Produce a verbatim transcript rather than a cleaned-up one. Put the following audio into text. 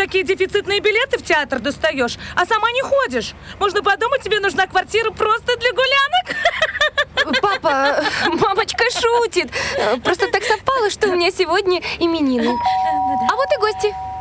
такие дефицитные билеты в театр достаешь, а сама не ходишь? Можно подумать, тебе нужна квартира просто для гулянок. Папа, мамочка шутит. Просто так совпало, что у меня сегодня именины. А вот и гости.